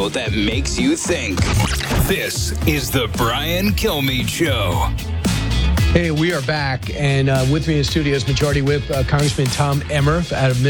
show that makes you think. This is the Brian Kilmeade Show. Hey, we are back, and with me in studio is Majority Whip Congressman Tom Emmer out of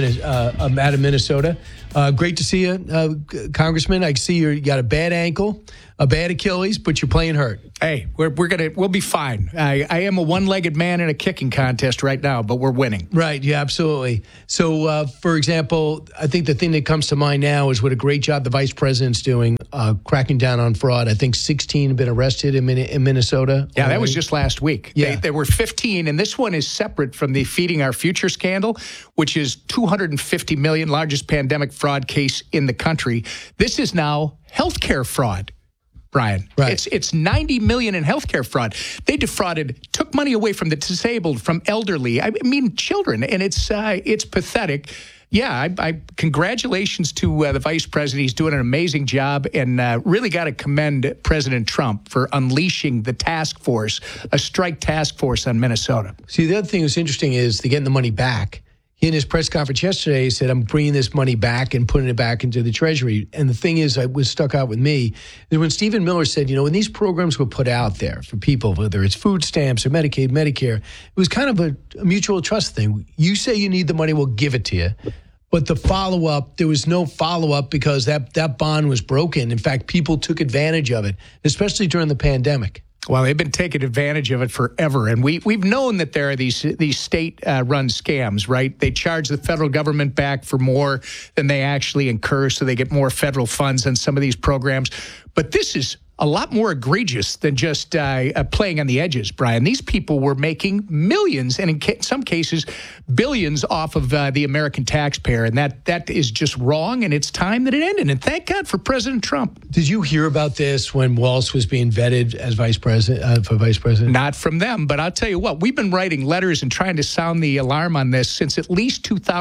Minnesota. Great to see you, Congressman. I see you got a bad ankle, a bad Achilles, but you're playing hurt. Hey, we'll be fine. I am a one-legged man in a kicking contest right now, but we're winning. Right, yeah, absolutely. So, for example, I think the thing that comes to mind now is what a great job the vice president's doing, cracking down on fraud. I think 16 have been arrested in Minnesota. Yeah, that was just last week. Yeah. There were 15, and this one is separate from the Feeding Our Future scandal, which is $250 million, largest pandemic fraud case in the country. This is now healthcare fraud. Brian, right. It's $90 million in healthcare fraud. They took money away from the disabled, from elderly, I mean children, and it's pathetic. Yeah, I congratulations to the vice president. He's doing an amazing job, and really got to commend President Trump for unleashing the task force, a strike task force on Minnesota. See, the other thing that's interesting is they're getting the money back. He, in his press conference yesterday, he said, I'm bringing this money back and putting it back into the Treasury. And the thing is, it was stuck out with me, is when Stephen Miller said, when these programs were put out there for people, whether it's food stamps or Medicaid, Medicare, it was kind of a mutual trust thing. You say you need the money, we'll give it to you. But the follow-up, there was no follow-up because that bond was broken. In fact, people took advantage of it, especially during the pandemic. Well, they've been taking advantage of it forever, and we've known that there are these state-run scams, right? They charge the federal government back for more than they actually incur, so they get more federal funds on some of these programs. But this is a lot more egregious than just playing on the edges, Brian. These people were making millions, and in some cases, billions off of the American taxpayer, and that is just wrong, and it's time that it ended. And thank God for President Trump. Did you hear about this when Walz was being vetted as vice president, for vice president? Not from them, but I'll tell you what, we've been writing letters and trying to sound the alarm on this since at least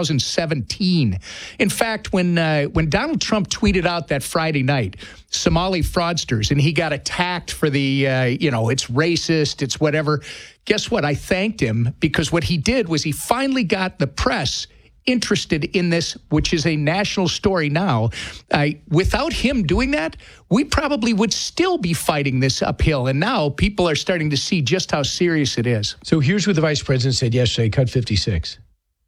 2017. In fact, when Donald Trump tweeted out that Friday night, Somali fraudsters, and he got attacked for the, it's racist, it's whatever. Guess what? I thanked him because what he did was he finally got the press interested in this, which is a national story now. Without him doing that, we probably would still be fighting this uphill. And now people are starting to see just how serious it is. So here's what the vice president said yesterday, cut 56.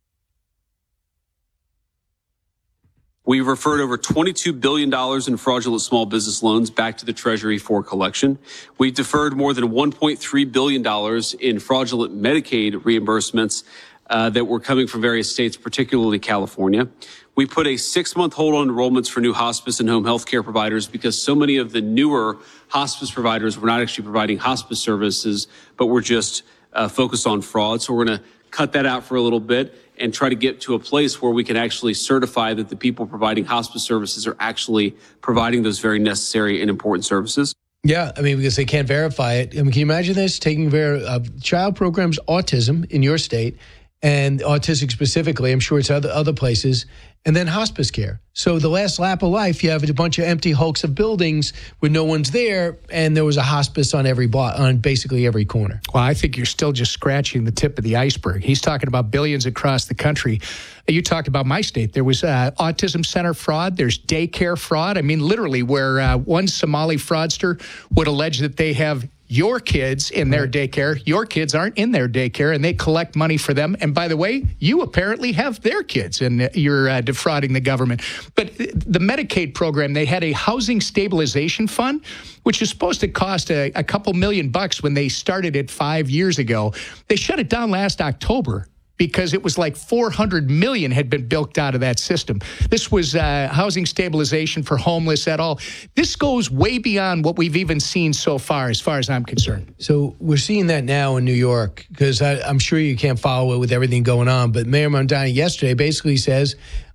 We referred over $22 billion in fraudulent small business loans back to the Treasury for collection. We deferred more than $1.3 billion in fraudulent Medicaid reimbursements that were coming from various states, particularly California. We put a 6-month hold on enrollments for new hospice and home health care providers because so many of the newer hospice providers were not actually providing hospice services, but were just focused on fraud. So we're going to cut that out for a little bit and try to get to a place where we can actually certify that the people providing hospice services are actually providing those very necessary and important services. Yeah, because they can't verify it. Can you imagine this? Taking child programs, autism in your state, and autistic specifically, I'm sure it's other places, and then hospice care. So the last lap of life, you have a bunch of empty hulks of buildings where no one's there, and there was a hospice on every block, on basically every corner. Well, I think you're still just scratching the tip of the iceberg. He's talking about billions across the country. You talked about my state. There was autism center fraud. There's daycare fraud. Literally where one Somali fraudster would allege that they have your kids in their daycare. Your kids aren't in their daycare, and they collect money for them. And by the way, you apparently have their kids, and you're defrauding the government. But the Medicaid program, they had a housing stabilization fund, which is supposed to cost a couple $1 million when they started it 5 years ago. They shut it down last October because it was like $400 million had been bilked out of that system. This was housing stabilization for homeless et al. This goes way beyond what we've even seen so far, as far as I'm concerned. So we're seeing that now in New York, because I'm sure you can't follow it with everything going on, but Mayor Mondani yesterday basically says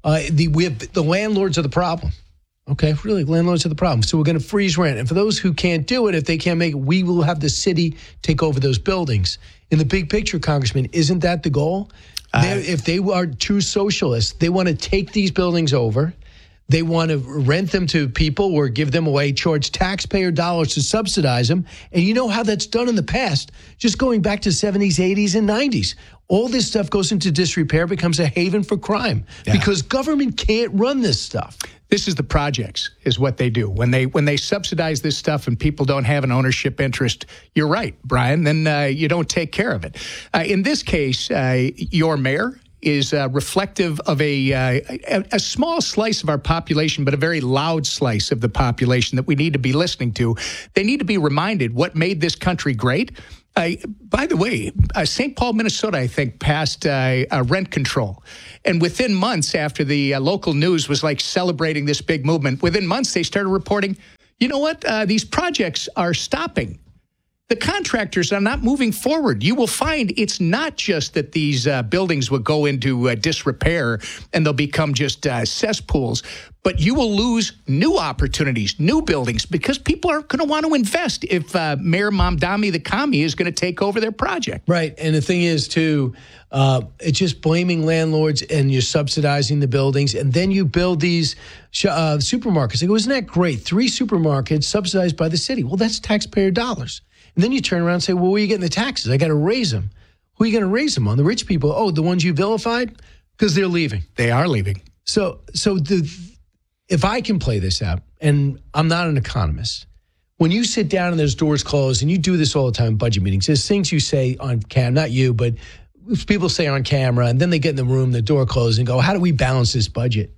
the landlords are the problem. Okay, really, landlords are the problem. So we're going to freeze rent. And for those who can't do it, if they can't make it, we will have the city take over those buildings. In the big picture, Congressman, isn't that the goal? If they are true socialists, they want to take these buildings over. They want to rent them to people or give them away, charge taxpayer dollars to subsidize them. And you know how that's done in the past, just going back to 70s, 80s, and 90s. All this stuff goes into disrepair, becomes a haven for crime because government can't run this stuff. This is the projects, is what they do. When they subsidize this stuff and people don't have an ownership interest, you're right, Brian, then you don't take care of it. In this case, your mayor is reflective of a small slice of our population, but a very loud slice of the population that we need to be listening to. They need to be reminded what made this country great. By the way, St. Paul, Minnesota, I think, passed rent control. And within months after the local news was like celebrating this big movement, within months they started reporting, you know what, these projects are stopping. The contractors are not moving forward. You will find it's not just that these buildings will go into disrepair and they'll become just cesspools, but you will lose new opportunities, new buildings, because people are going to want to invest if Mayor Mamdani the commie is going to take over their project. Right. And the thing is, too, it's just blaming landlords and you're subsidizing the buildings. And then you build these supermarkets. Like, isn't that great? 3 supermarkets subsidized by the city. Well, that's taxpayer dollars. And then you turn around and say, well, where are you getting the taxes? I got to raise them. Who are you going to raise them on? The rich people? Oh, the ones you vilified? Because they're leaving. They are leaving. So if I can play this out, and I'm not an economist, when you sit down and there's doors closed, and you do this all the time in budget meetings, there's things you say on camera, not you, but people say on camera, and then they get in the room, the door closed, and go, how do we balance this budget?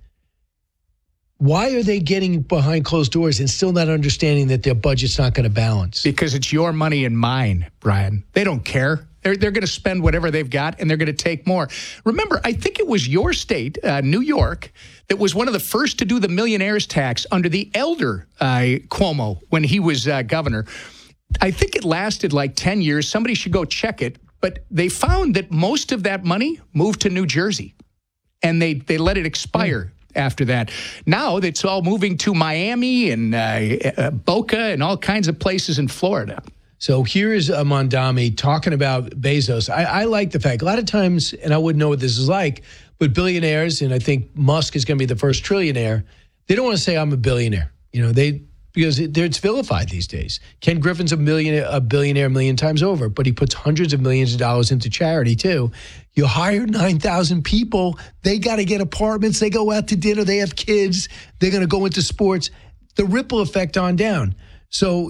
Why are they getting behind closed doors and still not understanding that their budget's not going to balance? Because it's your money and mine, Brian. They don't care. They're going to spend whatever they've got, and they're going to take more. Remember, I think it was your state, New York, that was one of the first to do the millionaire's tax under the elder Cuomo when he was governor. I think it lasted like 10 years. Somebody should go check it. But they found that most of that money moved to New Jersey, and they let it expire. After that. Now it's all moving to Miami and Boca and all kinds of places in Florida. So here is Mamdani talking about Bezos. I like the fact, a lot of times, and I wouldn't know what this is like, but billionaires, and I think Musk is going to be the first trillionaire, they don't want to say I'm a billionaire. Because it's vilified these days. Ken Griffin's a billionaire a million times over, but he puts hundreds of millions of dollars into charity too. You hire 9,000 people. They got to get apartments. They go out to dinner. They have kids. They're going to go into sports. The ripple effect on down. So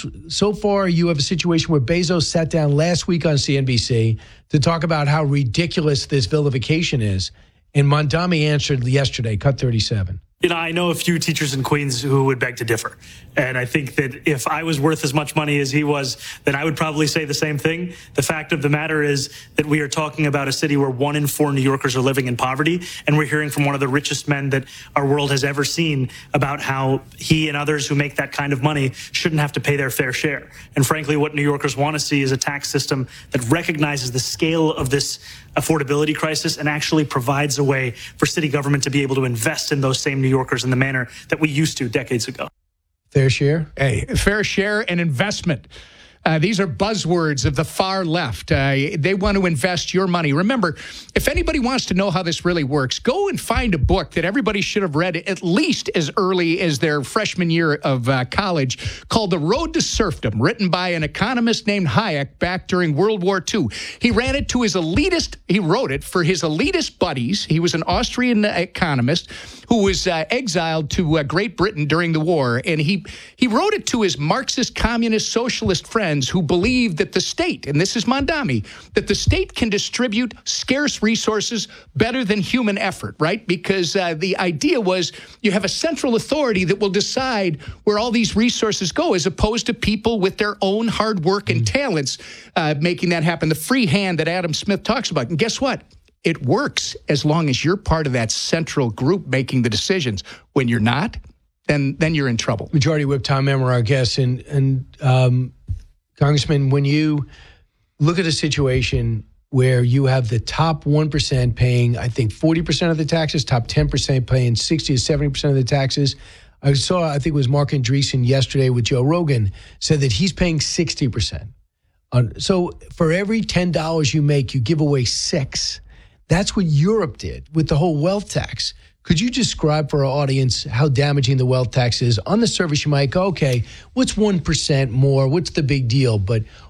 far you have a situation where Bezos sat down last week on CNBC to talk about how ridiculous this vilification is. And Mamdani answered yesterday, cut 37. I know a few teachers in Queens who would beg to differ. And I think that if I was worth as much money as he was, then I would probably say the same thing. The fact of the matter is that we are talking about a city where 1 in 4 New Yorkers are living in poverty. And we're hearing from one of the richest men that our world has ever seen about how he and others who make that kind of money shouldn't have to pay their fair share. And frankly, what New Yorkers want to see is a tax system that recognizes the scale of this affordability crisis and actually provides a way for city government to be able to invest in those same New Yorkers in the manner that we used to decades ago. Fair share? Hey, fair share and investment. These are buzzwords of the far left. They want to invest your money. Remember, if anybody wants to know how this really works, go and find a book that everybody should have read at least as early as their freshman year of college called The Road to Serfdom, written by an economist named Hayek back during World War II. He wrote it for his elitist buddies. He was an Austrian economist who was exiled to Great Britain during the war. And he wrote it to his Marxist, communist, socialist friends who believed that the state, and this is Mamdani, that the state can distribute scarce resources better than human effort, right? Because the idea was you have a central authority that will decide where all these resources go, as opposed to people with their own hard work and talents making that happen. The free hand that Adam Smith talks about. And guess what? It works as long as you're part of that central group making the decisions. When you're not, then you're in trouble. Majority Whip Tom Emmer, our guest, and Congressman, when you look at a situation where you have the top 1% paying, I think, 40% of the taxes, top 10% paying 60 to 70% of the taxes. I think it was Mark Andreessen yesterday with Joe Rogan, said that he's paying 60%. So for every $10 you make, you give away $6. That's what Europe did with the whole wealth tax. Could you describe for our audience how damaging the wealth tax is? On the surface, you might go, okay, what's 1% more? What's the big deal? But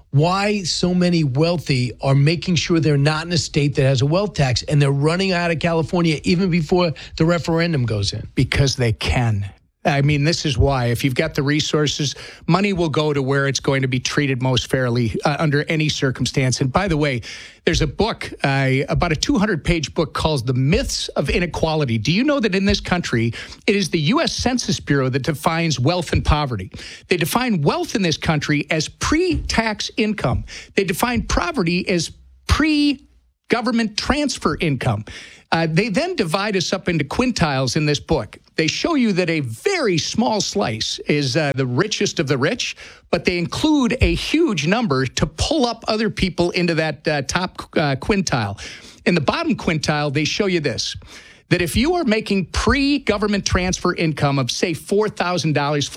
why so many wealthy are making sure they're not in a state that has a wealth tax, and they're running out of California even before the referendum goes in. Because they can. I mean, this is why. If you've got the resources, money will go to where it's going to be treated most fairly under any circumstance. And by the way, there's a book, about a 200-page book called The Myths of Inequality. Do you know that in this country, it is the U.S. Census Bureau that defines wealth and poverty? They define wealth in this country as pre-tax income. They define poverty as pre-government transfer income. They then divide us up into quintiles in this book. They show you that a very small slice is the richest of the rich, but they include a huge number to pull up other people into that top quintile. In the bottom quintile, they show you this, that if you are making pre-government transfer income of, say, $4,000,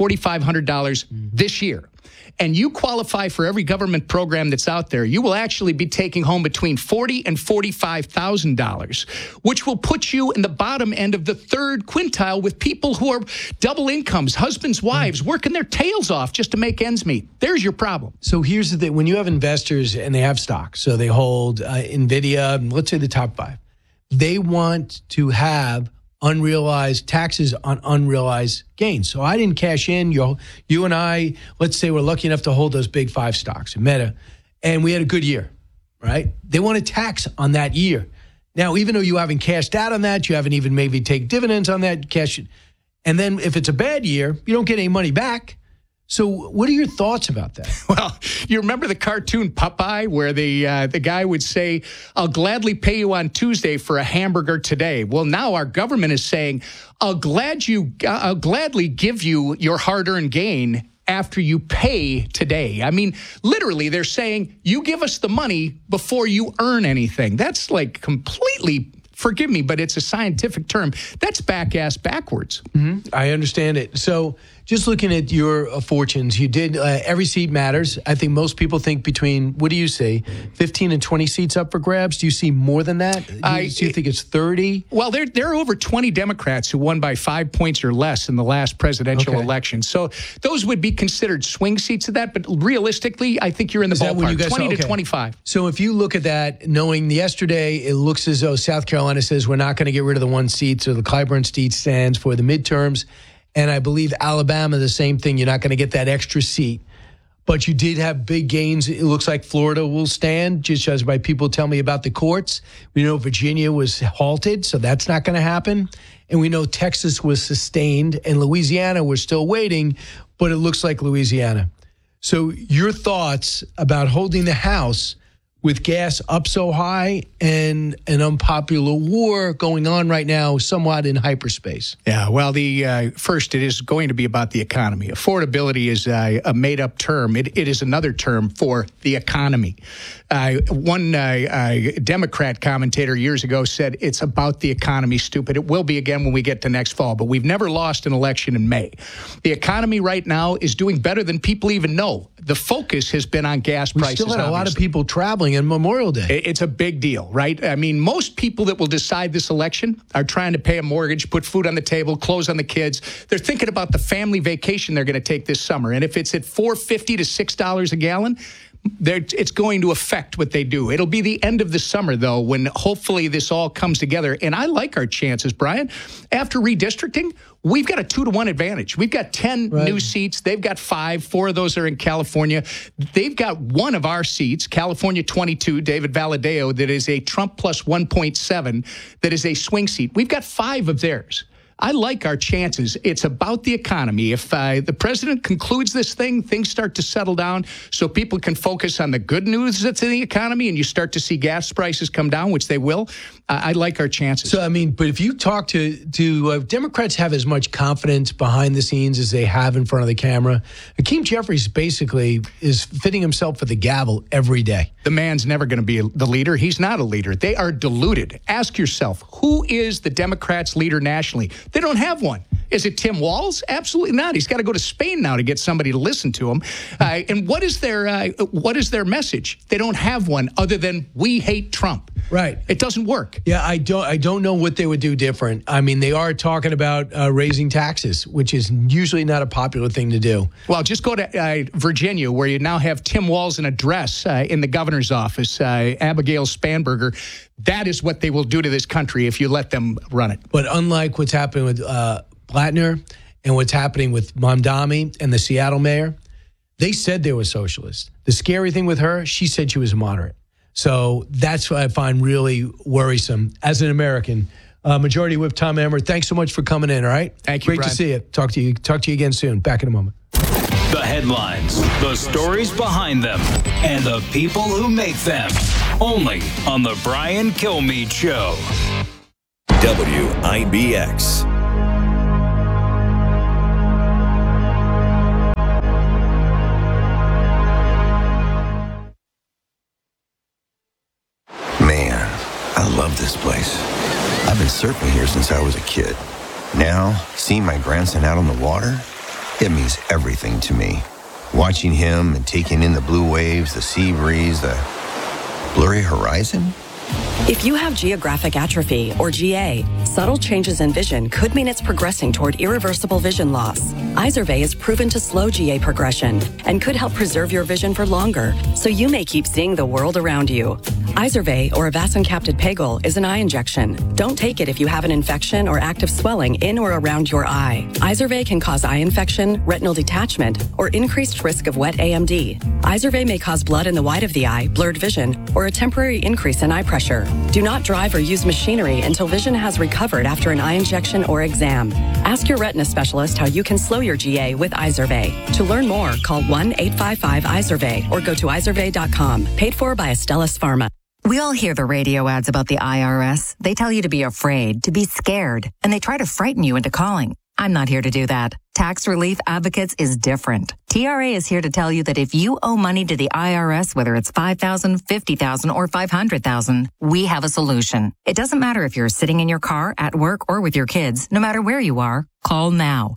$4,500 this year, and you qualify for every government program that's out there, you will actually be taking home between $40,000 and $45,000, which will put you in the bottom end of the third quintile with people who are double incomes, husbands, wives, working their tails off just to make ends meet. There's your problem. So here's the thing. When you have investors and they have stocks, so they hold NVIDIA, let's say the top 5, they want to have unrealized taxes on unrealized gains. So I didn't cash in. You and I, let's say we're lucky enough to hold those big 5 stocks, Meta, and we had a good year, right? They want to tax on that year. Now, even though you haven't cashed out on that, you haven't even maybe take dividends on that, cash it. And then if it's a bad year, you don't get any money back. So what are your thoughts about that? Well, you remember the cartoon Popeye where the guy would say, I'll gladly pay you on Tuesday for a hamburger today. Well, now our government is saying, I'll gladly give you your hard-earned gain after you pay today. I mean, literally, they're saying, you give us the money before you earn anything. That's like completely, forgive me, but it's a scientific term. That's back-ass backwards. Mm-hmm. I understand it. So just looking at your fortunes, you did every seat matters. I think most people think between, what do you say, 15 and 20 seats up for grabs? Do you see more than that? Do you think it's 30? Well, there are over 20 Democrats who won by 5 points or less in the last presidential election. So those would be considered swing seats of that. But realistically, I think you're in the ballpark, 20 to 25. So if you look at that, knowing yesterday, it looks as though South Carolina says we're not going to get rid of the 1 seat. So the Clyburn seat stands for the midterms. And I believe Alabama, the same thing. You're not going to get that extra seat. But you did have big gains. It looks like Florida will stand, just as by people tell me about the courts. We know Virginia was halted, so that's not going to happen. And we know Texas was sustained, and Louisiana, we're still waiting, but it looks like Louisiana. So your thoughts about holding the House with gas up so high and an unpopular war going on right now, somewhat in hyperspace? Yeah, well, first, it is going to be about the economy. Affordability is a made-up term. It is another term for the economy. One Democrat commentator years ago said, it's about the economy, stupid. It will be again when we get to next fall, but we've never lost an election in May. The economy right now is doing better than people even know. The focus has been on gas prices. We still had a lot of people traveling on Memorial Day. It's a big deal, right? I mean, most people that will decide this election are trying to pay a mortgage, put food on the table, clothes on the kids. They're thinking about the family vacation they're going to take this summer. And if it's at $4.50 to $6 a gallon, it's going to affect what they do. It'll be the end of the summer, though, when hopefully this all comes together. And I like our chances, Brian. After redistricting, we've got a 2-to-1 advantage. We've got 10 new seats. They've got 5. 4 of those are in California. They've got 1 of our seats, California 22, David Valadao, that is a Trump plus 1.7, that is a swing seat. We've got 5 of theirs. I like our chances. It's about the economy. If the president concludes this thing, things start to settle down so people can focus on the good news that's in the economy and you start to see gas prices come down, which they will, I like our chances. So, I mean, but if you talk to Democrats have as much confidence behind the scenes as they have in front of the camera. Hakeem Jeffries basically is fitting himself for the gavel every day. The man's never going to be the leader. He's not a leader. They are deluded. Ask yourself, who is the Democrats' leader nationally? They don't have one. Is it Tim Walz? Absolutely not. He's got to go to Spain now to get somebody to listen to him. And what is their message? They don't have one other than we hate Trump. Right. It doesn't work. Yeah, I don't know what they would do different. I mean, they are talking about raising taxes, which is usually not a popular thing to do. Well, just go to Virginia, where you now have Tim Walz in a dress in the governor's office, Abigail Spanberger. That is what they will do to this country if you let them run it. But unlike what's happening with Blattner and what's happening with Mamdani and the Seattle mayor, they said they were socialists. The scary thing with her, she said she was a moderate. So that's what I find really worrisome as an American. Majority Whip Tom Emmer, thanks so much for coming in, all right? Thank you, Great Brian. to see you. Talk to you again soon. Back in a moment. The headlines, the stories behind them, and the people who make them. Only on The Brian Kilmeade Show. WIBX. Man, I love this place. I've been surfing here since I was a kid. Now, seeing my grandson out on the water, it means everything to me. Watching him and taking in the blue waves, the sea breeze, the blurry horizon. If you have geographic atrophy, or GA, subtle changes in vision could mean it's progressing toward irreversible vision loss. Izervay is proven to slow GA progression and could help preserve your vision for longer, so you may keep seeing the world around you. Izervay, or avacincaptad pegol, is an eye injection. Don't take it if you have an infection or active swelling in or around your eye. Izervay can cause eye infection, retinal detachment, or increased risk of wet AMD. Izervay may cause blood in the white of the eye, blurred vision, or a temporary increase in eye pressure. Do not drive or use machinery until vision has recovered after an eye injection or exam. Ask your retina specialist how you can slow your GA with Izervay. To learn more, call 1-855-IZERVAY or go to izervay.com. Paid for by Astellas Pharma. We all hear the radio ads about the IRS. They tell you to be afraid, to be scared, and they try to frighten you into calling. I'm not here to do that. Tax Relief Advocates is different. TRA is here to tell you that if you owe money to the IRS, whether it's $5,000, $50,000, or $500,000, we have a solution. It doesn't matter if you're sitting in your car, at work, or with your kids. No matter where you are, call now.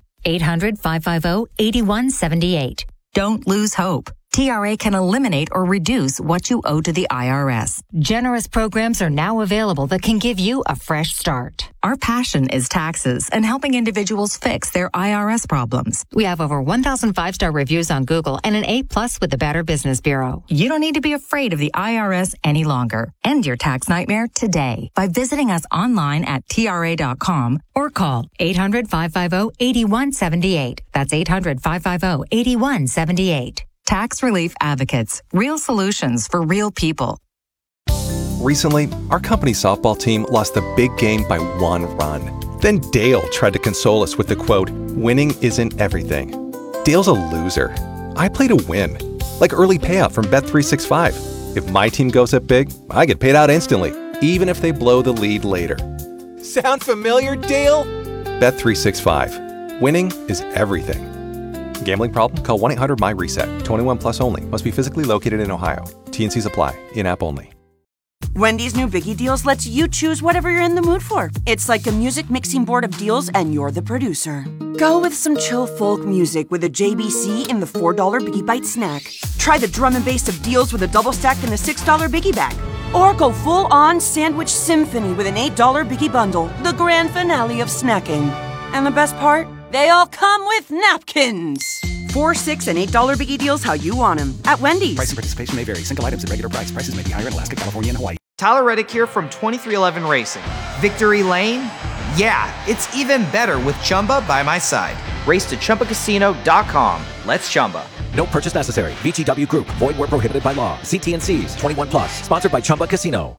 800-550-8178. Don't lose hope. TRA can eliminate or reduce what you owe to the IRS. Generous programs are now available that can give you a fresh start. Our passion is taxes and helping individuals fix their IRS problems. We have over 1,000 five-star reviews on Google and an A+ with the Better Business Bureau. You don't need to be afraid of the IRS any longer. End your tax nightmare today by visiting us online at TRA.com or call 800-550-8178. That's 800-550-8178. Tax Relief Advocates. Real solutions for real people. Recently, our company's softball team lost the big game by 1 run. Then Dale tried to console us with the quote, "Winning isn't everything." Dale's a loser. I play to win. Like early payout from Bet365. If my team goes up big, I get paid out instantly, even if they blow the lead later. Sound familiar, Dale? Bet365. Winning is everything. Gambling problem? Call 1-800-MY-RESET. 21 plus only. Must be physically located in Ohio. T&Cs apply. In-app only. Wendy's new Biggie Deals lets you choose whatever you're in the mood for. It's like a music mixing board of deals and you're the producer. Go with some chill folk music with a JBC in the $4 Biggie Bite snack. Try the drum and bass of deals with a double stack in the $6 Biggie Bag. Or go full-on sandwich symphony with an $8 Biggie Bundle, the grand finale of snacking. And the best part? They all come with napkins. $4, $6, and $8 Biggie Deals how you want them at Wendy's. Price and participation may vary. Single items at regular price. Prices may be higher in Alaska, California, and Hawaii. Tyler Reddick here from 2311 Racing. Victory Lane? Yeah, it's even better with Chumba by my side. Race to ChumbaCasino.com. Let's Chumba. No purchase necessary. VGW Group. Void where prohibited by law. See T&Cs. 21 plus. Sponsored by Chumba Casino.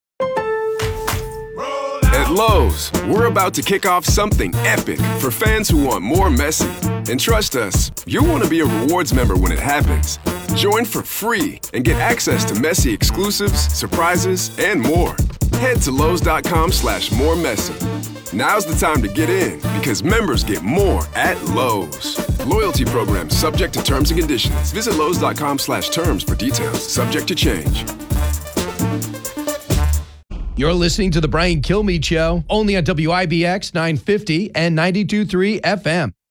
At Lowe's, we're about to kick off something epic for fans who want more Messi. And trust us, you'll want to be a rewards member when it happens. Join for free and get access to Messi exclusives, surprises, and more. Head to Lowe's.com/moremessy. Now's the time to get in because members get more at Lowe's. Loyalty program subject to terms and conditions. Visit Lowe's.com/terms for details. Subject to change. You're listening to The Brian Kilmeade Show, only on WIBX 950 and 92.3 FM.